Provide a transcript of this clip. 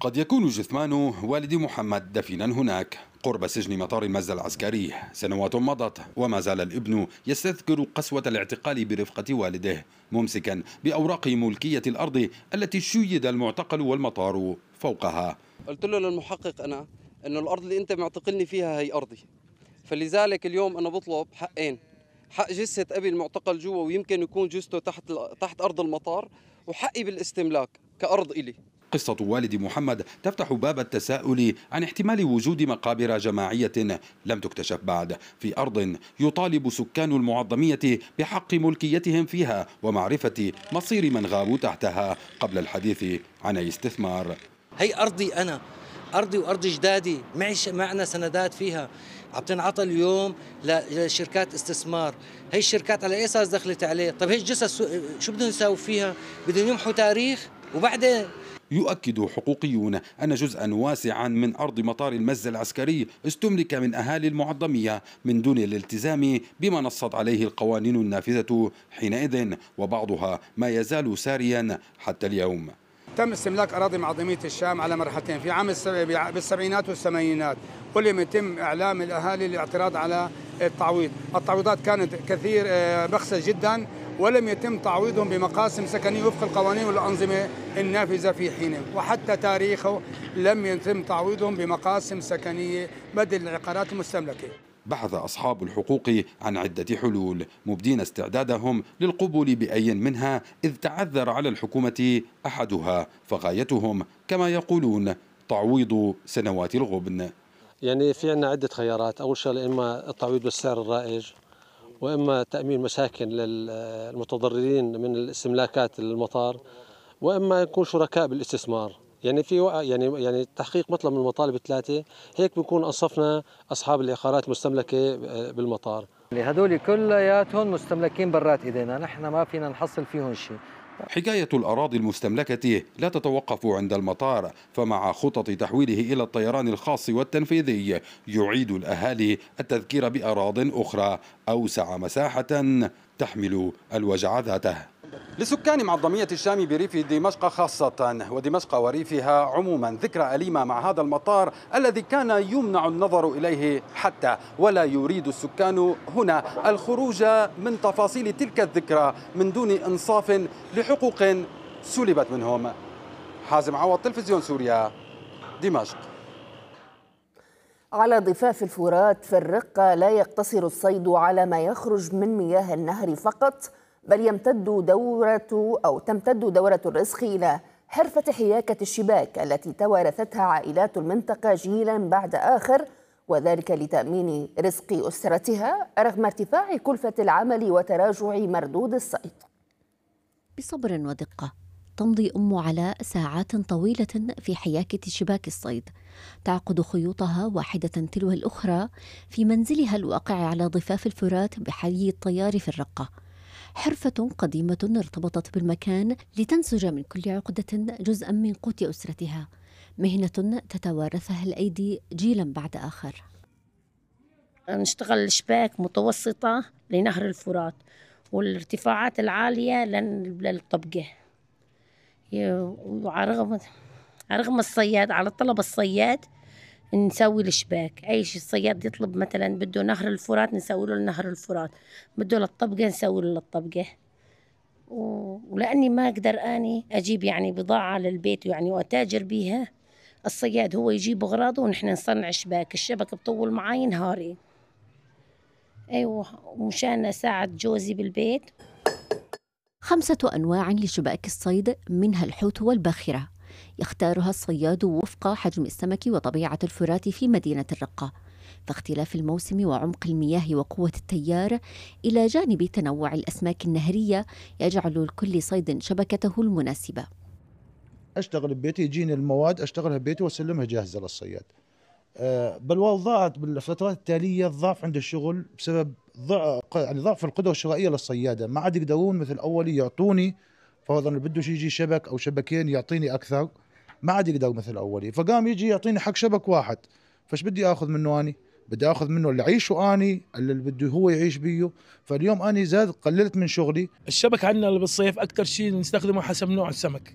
قد يكون جثمان والد محمد دفينا هناك قرب سجن مطار المزة العسكري. سنوات مضت وما زال الابن يستذكر قسوة الاعتقال برفقة والده، ممسكا بأوراق ملكية الأرض التي شيد المعتقل والمطار فوقها. قلت له للمحقق أنا أنه الأرض اللي أنت معتقلني فيها هي أرضي، فلذلك اليوم أنا بطلب حقين: حق جثة أبي المعتقل جوا ويمكن يكون جثته تحت أرض المطار، وحقي بالاستملاك كأرض إلي. قصة والد محمد تفتح باب التساؤل عن احتمال وجود مقابر جماعية لم تكتشف بعد في أرض يطالب سكان المعظمية بحق ملكيتهم فيها ومعرفة مصير من غابوا تحتها قبل الحديث عن أي استثمار. هي أرضي أنا، أرضي وأرض جدادي، معنا سندات فيها عم تنعطى اليوم لشركات استثمار. هي الشركات على أي أساس دخلت عليه؟ طيب هي الجثث شو بدهم يساووا فيها؟ بدهم يمحوا تاريخ وبعدين. يؤكد حقوقيون أن جزءا واسعا من أرض مطار المزة العسكري استملك من أهالي المعظمية من دون الالتزام بما نصت عليه القوانين النافذة حينئذ، وبعضها ما يزال ساريا حتى اليوم. تم استملاك أراضي معظمية الشام على مرحلتين، في عام بالسبعينات والثمانينات، ولم يتم إعلام الأهالي الاعتراض على التعويض. التعويضات كانت كثير بخسة جدا، ولم يتم تعويضهم بمقاسم سكنية وفق القوانين والأنظمة النافذة في حينه، وحتى تاريخه لم يتم تعويضهم بمقاسم سكنية بدل العقارات المستملكة. بحث أصحاب الحقوق عن عدة حلول مبدين استعدادهم للقبول بأي منها إذ تعذر على الحكومة أحدها، فغايتهم كما يقولون تعويض سنوات الغبن. يعني في عندنا عدة خيارات: أول شيء إما التعويض بالسعر الرائج، وإما تأمين مساكن للمتضررين من الاستملاكات المطار، وإما يكون شركاء بالاستثمار. يعني في يعني تحقيق مطلب من المطالب الثلاثة، هيك بنكون أنصفنا أصحاب العقارات المستملكة بالمطار. هذول كلياتهم مستملكين برات إيدينا، نحن ما فينا نحصل فيهم شيء. حكاية الأراضي المستملكة لا تتوقف عند المطار، فمع خطط تحويله إلى الطيران الخاص والتنفيذي يعيد الأهالي التذكير بأراضٍ أخرى أوسع مساحة تحمل الوجع ذاته. لسكان معظمية الشام بريف دمشق خاصة ودمشق وريفها عموما ذكرى أليمة مع هذا المطار الذي كان يمنع النظر إليه حتى، ولا يريد السكان هنا الخروج من تفاصيل تلك الذكرى من دون إنصاف لحقوق سلبت منهم. حازم عوض، تلفزيون سوريا، دمشق. على ضفاف الفرات في الرقة لا يقتصر الصيد على ما يخرج من مياه النهر فقط، بل تمتد دورة الرزق إلى حرفة حياكة الشباك التي توارثتها عائلات المنطقة جيلا بعد آخر، وذلك لتأمين رزق أسرتها رغم ارتفاع كلفة العمل وتراجع مردود الصيد. بصبر ودقة تمضي أم علاء ساعات طويلة في حياكة شباك الصيد، تعقد خيوطها واحدة تلو الأخرى في منزلها الواقع على ضفاف الفرات بحي الطيار في الرقة. حرفة قديمة ارتبطت بالمكان لتنسج من كل عقدة جزءا من قوت أسرتها، مهنة تتوارثها الأيدي جيلا بعد آخر. نشتغل شباك متوسطة لنهر الفرات والارتفاعات العالية للطبقة، وعلى رغم الصياد، على طلب الصياد نسوي الشباك. أي شيء الصياد يطلب، مثلا بده نهر الفرات نسوي له نهر الفرات، بده للطبقة نسوي له للطبقة. ولأني ما أقدر أني أجيب يعني بضاعة للبيت يعني وأتاجر بيها، الصياد هو يجيب أغراضه ونحن نصنع شباك. الشبك بطول معي نهاري، أيوة، ومشان أساعد جوزي بالبيت. 5 أنواع لشباك الصيد، منها الحوت والباخرة، يختارها الصياد وفق حجم السمك وطبيعة الفرات في مدينة الرقة، فاختلاف الموسم وعمق المياه وقوة التيار إلى جانب تنوع الأسماك النهرية يجعل لكل صيد شبكته المناسبة. أشتغل ببيتي، يجيني المواد أشتغلها ببيتي وأسلمها جاهزة للصياد. بل ضاعت بالفترات التالية الضعف عند الشغل بسبب ضعف القدرة الشرائية للصيادة، ما عاد يقدرون مثل أول يعطوني فرضا اللي بده يجي شبك أو شبكين يعطيني أكثر، ما عاد يقدر مثل أولي، فقام يجي يعطيني حق شبك واحد. فش بدي آخذ منه أني؟ بدي آخذ منه اللي عيشه أني، اللي بده هو يعيش بيه. فاليوم أني قللت من شغلي. الشبك عندنا بالصيف أكثر شيء نستخدمه حسب نوع السمك،